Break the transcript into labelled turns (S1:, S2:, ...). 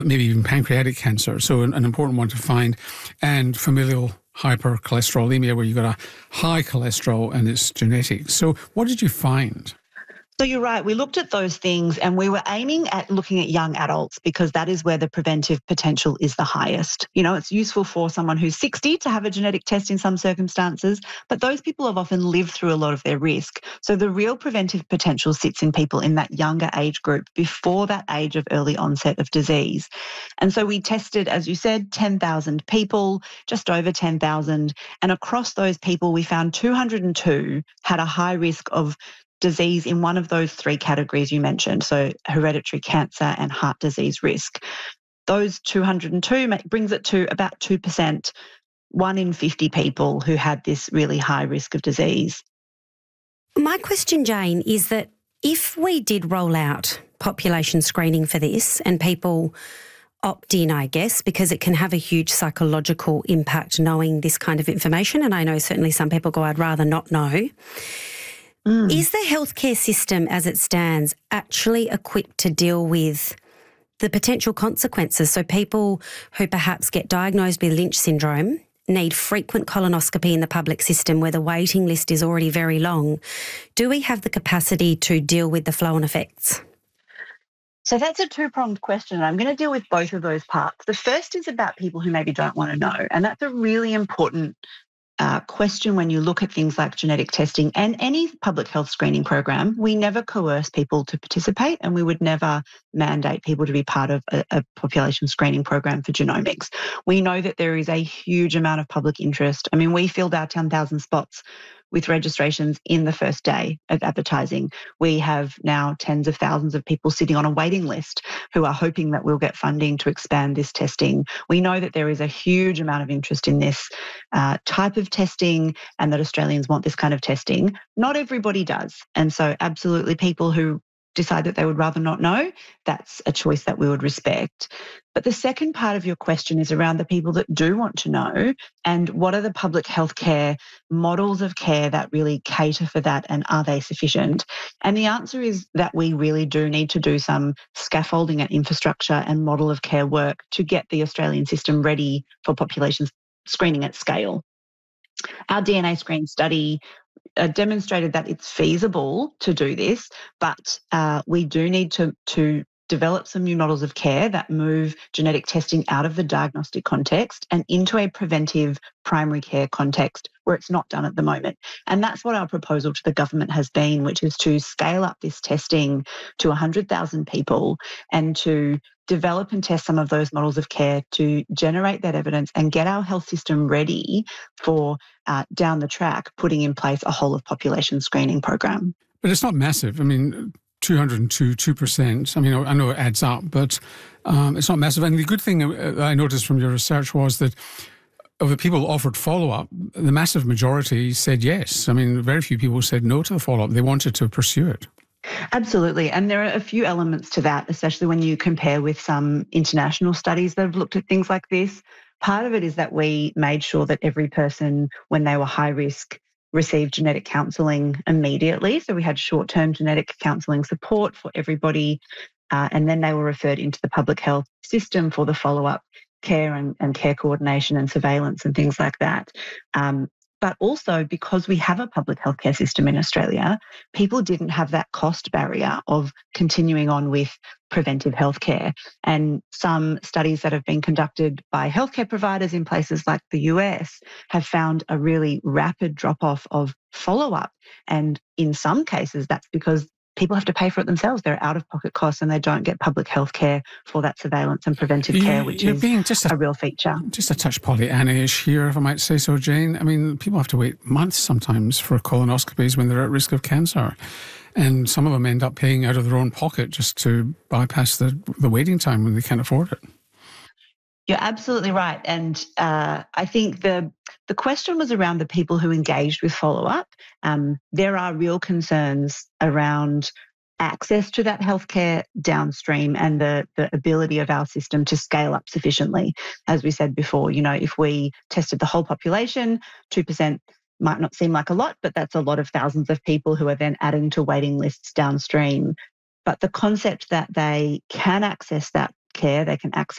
S1: maybe even pancreatic cancer, so an important one to find, and familial hypercholesterolemia, where you've got a high cholesterol and it's genetic. So what did you find?
S2: So you're right. We looked at those things and we were aiming at looking at young adults because that is where the preventive potential is the highest. You know, it's useful for someone who's 60 to have a genetic test in some circumstances, but those people have often lived through a lot of their risk. So the real preventive potential sits in people in that younger age group before that age of early onset of disease. And so we tested, as you said, 10,000 people, just over 10,000. And across those people, we found 202 had a high risk of disease in one of those three categories you mentioned, so hereditary cancer and heart disease risk. Those 202 brings it to about 2%, 1 in 50 people who had this really high risk of disease.
S3: My question, Jane, is that if we did roll out population screening for this and people opt in, I guess, because it can have a huge psychological impact knowing this kind of information, and I know certainly some people go, I'd rather not know. Is the healthcare system as it stands actually equipped to deal with the potential consequences? So people who perhaps get diagnosed with Lynch syndrome need frequent colonoscopy in the public system where the waiting list is already very long. Do we have the capacity to deal with the flow-on effects?
S2: So that's a two-pronged question. I'm going to deal with both of those parts. The first is about people who maybe don't want to know, and that's a really important question when you look at things like genetic testing and any public health screening program. We never coerce people to participate, and we would never mandate people to be part of a population screening program for genomics. We know that there is a huge amount of public interest. I mean, we filled our 10,000 spots with registrations in the first day of advertising. We have now tens of thousands of people sitting on a waiting list who are hoping that we'll get funding to expand this testing. We know that there is a huge amount of interest in this type of testing and that Australians want this kind of testing. Not everybody does. And so absolutely people who decide that they would rather not know, that's a choice that we would respect. But the second part of your question is around the people that do want to know and what are the public healthcare models of care that really cater for that, and are they sufficient? And the answer is that we really do need to do some scaffolding and infrastructure and model of care work to get the Australian system ready for population screening at scale. Our DNA screen study demonstrated that it's feasible to do this, but we do need to develop some new models of care that move genetic testing out of the diagnostic context and into a preventive primary care context where it's not done at the moment. And that's what our proposal to the government has been, which is to scale up this testing to 100,000 people and to develop and test some of those models of care to generate that evidence and get our health system ready for down the track putting in place a whole of population screening program.
S1: But it's not massive. I mean, 202, 2%. I mean, I know it adds up, but it's not massive. And the good thing I noticed from your research was that of the people offered follow-up, the massive majority said yes. I mean, very few people said no to the follow-up. They wanted to pursue it.
S2: Absolutely. And there are a few elements to that, especially when you compare with some international studies that have looked at things like this. Part of it is that we made sure that every person, when they were high risk, received genetic counselling immediately. So we had short-term genetic counselling support for everybody, and then they were referred into the public health system for the follow-up care and care coordination and surveillance and things like that. But also because we have a public healthcare system in Australia, people didn't have that cost barrier of continuing on with preventive healthcare. And some studies that have been conducted by healthcare providers in places like the US have found a really rapid drop-off of follow-up. And in some cases, that's because people have to pay for it themselves. They're out-of-pocket costs and they don't get public health care for that surveillance and preventive care, which is just a real feature.
S1: Just a touch Pollyanna-ish here, if I might say so, Jane. I mean, people have to wait months sometimes for colonoscopies when they're at risk of cancer. And some of them end up paying out of their own pocket just to bypass the waiting time when they can't afford it.
S2: You're absolutely right. And I think the question was around the people who engaged with follow-up. There are real concerns around access to that healthcare downstream and the ability of our system to scale up sufficiently. As we said before, you know, if we tested the whole population, 2% might not seem like a lot, but that's a lot of thousands of people who are then adding to waiting lists downstream. But the concept that they can access that care, they can access